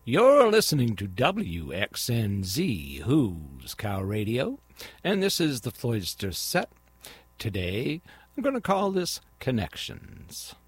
You're listening to WXNZ, Who's Cow Radio, and this is the Floydster Set. Today, I'm going to call this Connections.